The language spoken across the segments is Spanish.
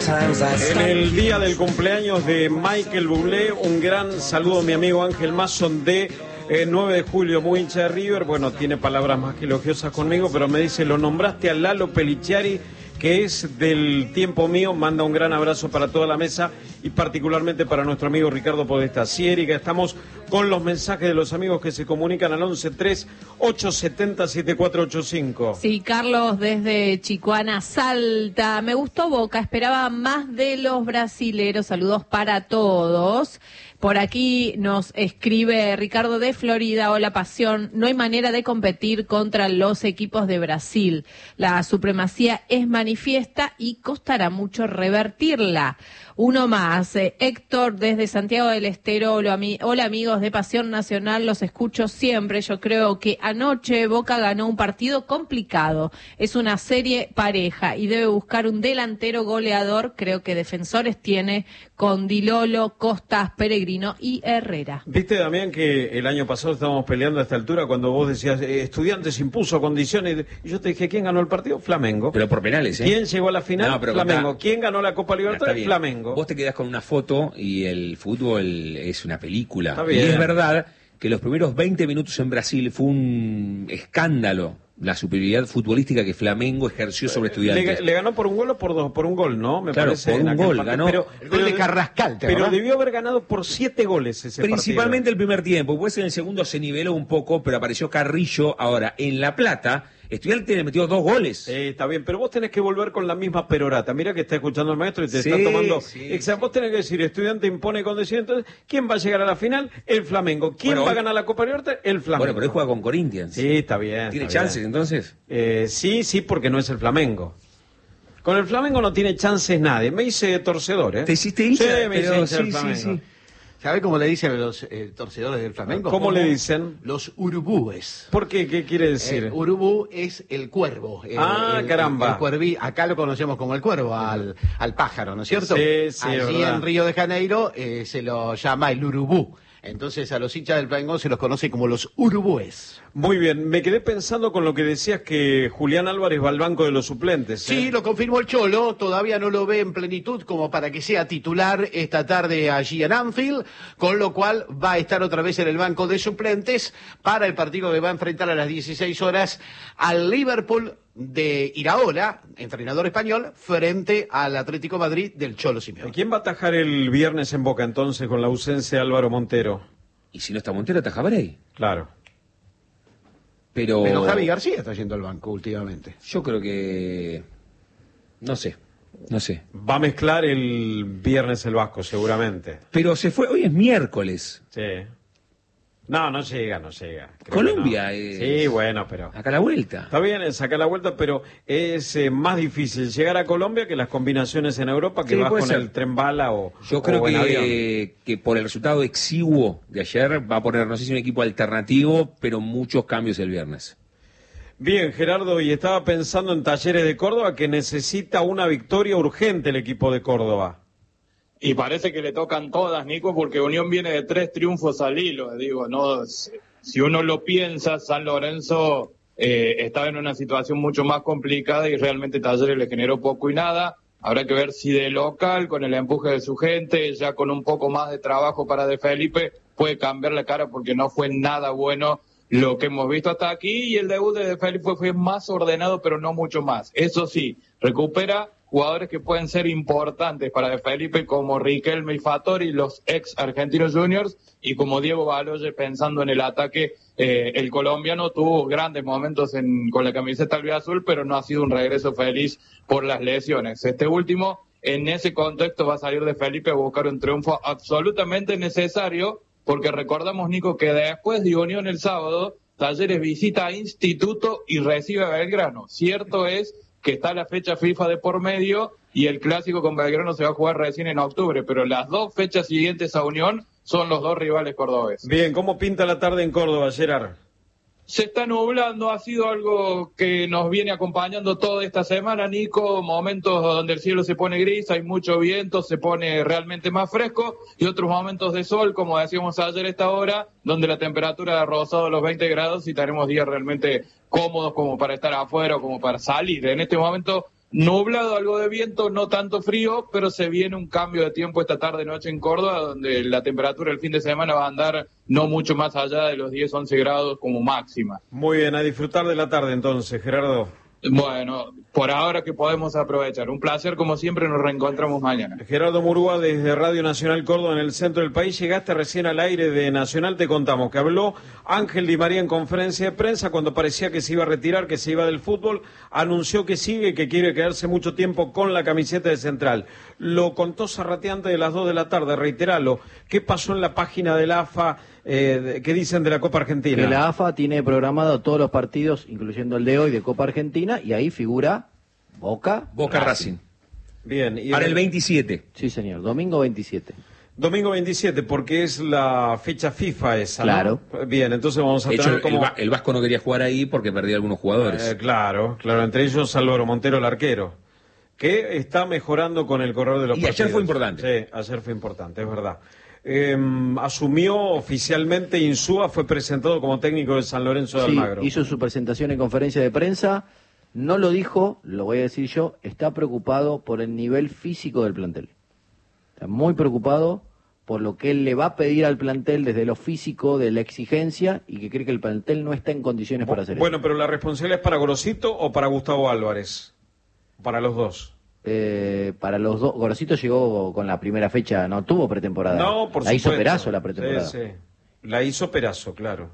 En el día del cumpleaños de Michael Bublé, un gran saludo a mi amigo Ángel Mason de 9 de julio, muy hincha de River. Bueno, tiene palabras más que elogiosas conmigo, pero me dice, lo nombraste a Lalo Peliciari, que es del tiempo mío. Manda un gran abrazo para toda la mesa y particularmente para nuestro amigo Ricardo Podestá. Sí, Erika, estamos con los mensajes de los amigos que se comunican al 11-3-870-7485. Sí, Carlos desde Chicoana, Salta. Me gustó Boca, esperaba más de los brasileros. Saludos para todos. Por aquí nos escribe Ricardo de Florida. Hola, Pasión. No hay manera de competir contra los equipos de Brasil. La supremacía es manifiesta y costará mucho revertirla. Uno más, Héctor desde Santiago del Estero. Hola amigos de Pasión Nacional, los escucho siempre. Yo creo que anoche Boca ganó un partido complicado. Es una serie pareja y debe buscar un delantero goleador. Creo que defensores tiene con Dilolo, Costas, Peregrino y Herrera. Viste, Damián, que el año pasado estábamos peleando a esta altura cuando vos decías, Estudiantes impuso condiciones, y yo te dije, ¿quién ganó el partido? Flamengo. Pero por penales, ¿eh? ¿Quién llegó a la final? No, Flamengo. ¿Quién ganó la Copa Libertadores? Flamengo. Vos te quedás con una foto y el fútbol es una película. Está bien. Y es verdad que los primeros 20 minutos en Brasil fue un escándalo la superioridad futbolística que Flamengo ejerció sobre Estudiantes. ¿Le ganó por un gol o por dos? Por un gol, ¿no? Me claro, parece, por un gol. Ganó el gol de Carrascal. Pero debió haber ganado por 7 goles ese principalmente partido. El primer tiempo. Pues en el segundo se niveló un poco, pero apareció Carrillo. Ahora, en La Plata, Estudiantes le metió 2 goles. Está bien, pero vos tenés que volver con la misma perorata. Mira que está escuchando el maestro y te está tomando... Vos tenés que decir, Estudiante impone condiciones. Entonces, ¿quién va a llegar a la final? El Flamengo. ¿Quién va a ganar la Copa Libertadores? El Flamengo. Bueno, pero él juega con Corinthians. Sí, está bien. ¿Tiene chances entonces? Sí, porque no es el Flamengo. Con el Flamengo no tiene chances nadie. Me hice torcedor, ¿eh? ¿Te hiciste hincha? Sí, me hice hincha del Flamengo. Sí. ¿Sabe cómo le dicen a los torcedores del Flamengo? ¿Cómo le dicen? Los urubúes. ¿Por qué? ¿Qué quiere decir? Urubú es el cuervo. Caramba. El cuerví, acá lo conocemos como el cuervo, al pájaro, ¿no es cierto? Sí, allí en Río de Janeiro se lo llama el urubú. Entonces a los hinchas del Flamengo se los conoce como los urubúes. Muy bien, me quedé pensando con lo que decías que Julián Álvarez va al banco de los suplentes. Sí, lo confirmó el Cholo, todavía no lo ve en plenitud como para que sea titular esta tarde allí en Anfield, con lo cual va a estar otra vez en el banco de suplentes para el partido que va a enfrentar a las 16 horas al Liverpool de Iraola, entrenador español, frente al Atlético Madrid del Cholo Simeone. ¿Quién va a atajar el viernes en Boca entonces con la ausencia de Álvaro Montero? ¿Y si no está Montero, ataja Bray? Claro. Pero Javi García está yendo al banco últimamente. Yo creo que... No sé. Va a mezclar el viernes el Vasco, seguramente. Pero se fue, hoy es miércoles. Sí. No llega. Colombia no. es... Sí, bueno, pero... Acá a la vuelta. Está bien, sacar la vuelta, pero es más difícil llegar a Colombia que las combinaciones en Europa, que vas con el tren bala o yo creo o en avión. Que por el resultado exiguo de ayer va a poner, no sé si un equipo alternativo, pero muchos cambios el viernes. Bien, Gerardo, y estaba pensando en Talleres de Córdoba, que necesita una victoria urgente el equipo de Córdoba. Y parece que le tocan todas, Nico, porque Unión viene de 3 triunfos al hilo. Digo, no, si uno lo piensa, San Lorenzo estaba en una situación mucho más complicada y realmente Talleres le generó poco y nada. Habrá que ver si de local, con el empuje de su gente, ya con un poco más de trabajo para De Felipe, puede cambiar la cara, porque no fue nada bueno lo que hemos visto hasta aquí. Y el debut de Felipe fue más ordenado, pero no mucho más. Eso sí, recupera jugadores que pueden ser importantes para De Felipe, como Riquelme y Fattori, los ex Argentinos Juniors, y como Diego Baloye, pensando en el ataque. El colombiano tuvo grandes momentos con la camiseta albiazul, pero no ha sido un regreso feliz por las lesiones. Este último, en ese contexto, va a salir De Felipe a buscar un triunfo absolutamente necesario, porque recordamos, Nico, que después de Unión el sábado, Talleres visita a Instituto y recibe a Belgrano. Cierto es que está la fecha FIFA de por medio y el clásico con Belgrano se va a jugar recién en octubre, pero las 2 fechas siguientes a Unión son los 2 rivales cordobeses. Bien, ¿cómo pinta la tarde en Córdoba, Gerard? Se está nublando, ha sido algo que nos viene acompañando toda esta semana, Nico, momentos donde el cielo se pone gris, hay mucho viento, se pone realmente más fresco, y otros momentos de sol, como decíamos ayer a esta hora, donde la temperatura ha rozado los 20 grados y tenemos días realmente cómodos como para estar afuera o como para salir. En este momento nublado, algo de viento, no tanto frío, pero se viene un cambio de tiempo esta tarde-noche en Córdoba, donde la temperatura el fin de semana va a andar no mucho más allá de los 10-11 grados como máxima. Muy bien, a disfrutar de la tarde entonces, Gerardo. Bueno, por ahora que podemos aprovechar. Un placer, como siempre, nos reencontramos mañana. Gerardo Murúa desde Radio Nacional Córdoba en el centro del país. Llegaste recién al aire de Nacional, te contamos que habló Ángel Di María en conferencia de prensa cuando parecía que se iba a retirar, que se iba del fútbol. Anunció que sigue y que quiere quedarse mucho tiempo con la camiseta de Central. Lo contó Zarratea antes de las 2 de la tarde, reiteralo. ¿Qué pasó en la página de la AFA? ¿Qué dicen de la Copa Argentina? Que la AFA tiene programado todos los partidos, incluyendo el de hoy, de Copa Argentina, y ahí figura Boca Racing. Bien. Y para el 27. Sí, señor, domingo 27. Domingo 27, porque es la fecha FIFA esa, claro. ¿no? Bien, entonces vamos a de tener hecho, como... el Vasco no quería jugar ahí porque perdía algunos jugadores. Claro, entre ellos Álvaro Montero, el arquero, que está mejorando con el correr de los partidos. Y ayer fue importante. Sí, ayer fue importante, es verdad. Asumió oficialmente Insúa, fue presentado como técnico de San Lorenzo de Almagro. Sí, hizo su presentación en conferencia de prensa, no lo dijo, lo voy a decir yo, está preocupado por el nivel físico del plantel. Está muy preocupado por lo que él le va a pedir al plantel desde lo físico, de la exigencia, y que cree que el plantel no está en condiciones para hacer eso. Bueno, pero ¿la responsabilidad es para Gorosito o para Gustavo Álvarez? Para los dos. Para los dos, Gorosito llegó con la primera fecha, no tuvo pretemporada. No, por supuesto. La hizo Perazo la pretemporada. Sí. La hizo Perazo, claro.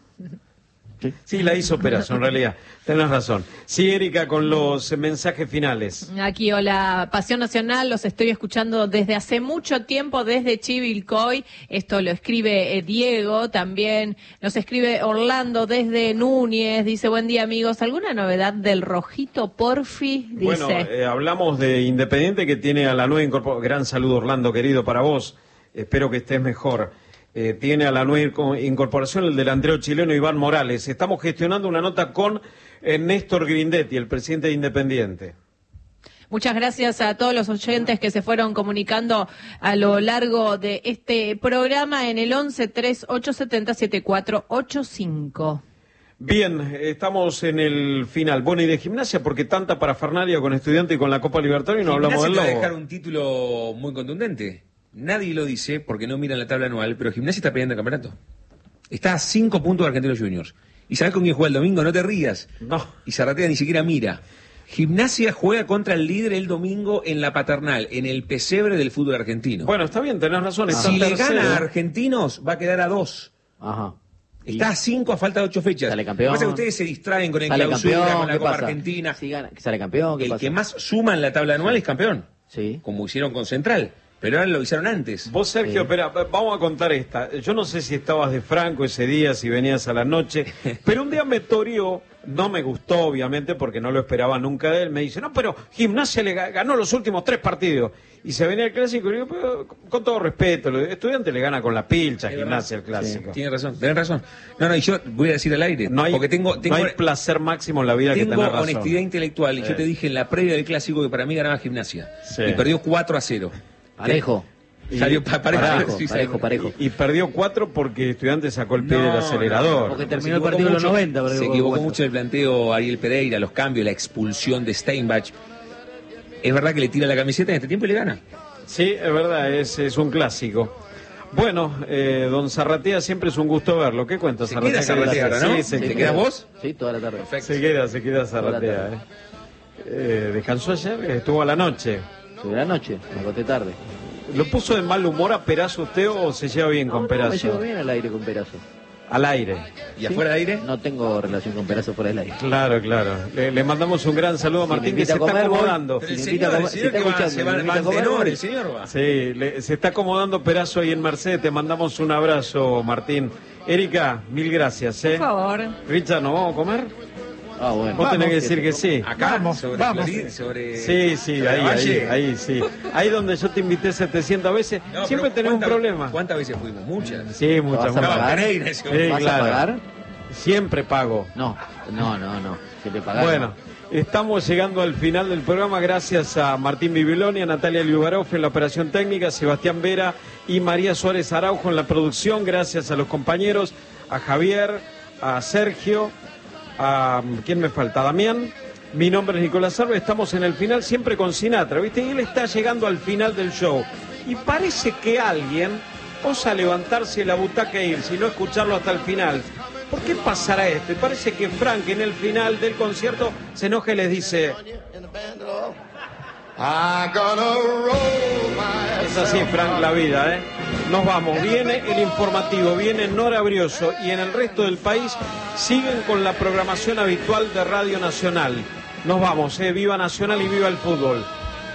Sí, la hizo Perazo, en realidad. Tenés razón. Sí, Erika, con los mensajes finales. Aquí, hola, Pasión Nacional, los estoy escuchando desde hace mucho tiempo, desde Chivilcoy. Esto lo escribe Diego, también nos escribe Orlando desde Núñez. Dice, buen día, amigos. ¿Alguna novedad del Rojito Porfi? Dice. Bueno, hablamos de Independiente, que tiene a la nueva incorporación. Gran saludo, Orlando, querido, para vos. Espero que estés mejor. Tiene a la nueva incorporación el delantero chileno Iván Morales. Estamos gestionando una nota con Néstor Grindetti, el presidente de Independiente. Muchas gracias a todos los oyentes que se fueron comunicando a lo largo de este programa en el 11-3870-7485. Bien, estamos en el final. Bueno, y de Gimnasia, porque tanta parafernalia con Estudiante y con la Copa Libertadores y no hablamos del Lobo. Gimnasia te va a dejar un título muy contundente. Nadie lo dice porque no miran la tabla anual, pero Gimnasia está peleando el campeonato. Está a 5 puntos de Argentinos Juniors. ¿Y sabes con quién juega el domingo? No te rías. No. Y Zarratea ni siquiera mira. Gimnasia juega contra el líder el domingo en la Paternal, en el pesebre del fútbol argentino. Bueno, está bien, tenés razón. Si le gana a Argentinos, va a quedar a 2. Ajá. Está a 5 a falta de 8 fechas. Sale campeón. Lo que pasa es que ustedes se distraen con el Sale clausura, campeón, con la ¿qué Copa pasa? Argentina. Sí, sale campeón, ¿qué el pasa? que más suma en la tabla anual es campeón. Sí. Como hicieron con Central. Pero ahora lo avisaron antes. Vos, Sergio, espera, vamos a contar esta. Yo no sé si estabas de Franco ese día, si venías a la noche, pero un día me toreó, no me gustó, obviamente, porque no lo esperaba nunca de él. Me dice, no, pero Gimnasia le ganó los últimos 3 partidos. Y se venía el Clásico, y digo, pero, con todo respeto, el Estudiante le gana con la pilcha a Gimnasia el Clásico. Sí, tiene razón, tenés razón. No, y yo voy a decir al aire, no hay, porque no hay placer máximo en la vida que tener razón. Tengo honestidad intelectual, y yo te dije en la previa del Clásico que para mí ganaba Gimnasia. Sí. Y perdió 4-0. Parejo. Salió parejo. Y perdió 4 porque Estudiante sacó el pie del acelerador. Porque terminó el partido en los 90. Se equivocó mucho en el planteo Ariel Pereira, los cambios, la expulsión de Steinbach. Es verdad que le tira la camiseta en este tiempo y le gana. Sí, es verdad, es un clásico. Bueno, don Zarratea, siempre es un gusto verlo. ¿Qué cuenta Zarratea? Se queda Zarratea ahora, ¿no? Sí, ¿Se queda vos? Sí, toda la tarde. Perfecto. Se queda Zarratea. ¿Descansó ayer? Estuvo a la noche. Sobre la noche, me acosté tarde. ¿Lo puso de mal humor a Perazo usted o se lleva bien con Perazo? Me llevo bien al aire con Perazo. Al aire. ¿Y afuera del aire? No tengo relación con Perazo fuera del aire. Claro. Le mandamos un gran saludo a Martín, que se está acomodando. Pero el señor que va al tenor, el señor va. Sí, se está acomodando Perazo ahí en Mercedes. Te mandamos un abrazo, Martín. Erika, mil gracias. Por favor. Richard, ¿nos vamos a comer? Ah, bueno. Vos tenés que decir que sí. Acá, vamos. Sí, ahí, sí. Ahí donde yo te invité 700 veces, No, siempre tenés un problema. ¿Cuántas veces fuimos? Muchas. Sí, muchas. ¿Vas a pagar? Sí, ¿Vas claro. a pagar? Siempre pago. No. Si te pagás, Bueno, estamos llegando al final del programa. Gracias a Martín Bibiloni, a Natalia Liubaroff en la operación técnica, Sebastián Vera y María Suárez Araujo en la producción. Gracias a los compañeros, a Javier, a Sergio, a ¿quién me falta? Damián. Mi nombre es Nicolás Sarve, estamos en el final siempre con Sinatra, ¿viste? Y él está llegando al final del show. Y parece que alguien osa levantarse de la butaca e irse y no escucharlo hasta el final. ¿Por qué pasará esto? Y parece que Frank en el final del concierto se enoja y les dice... Es así, Frank, la vida, ¿eh? Nos vamos, viene el informativo, viene Nora Brioso y en el resto del país siguen con la programación habitual de Radio Nacional. Nos vamos, viva Nacional y viva el fútbol.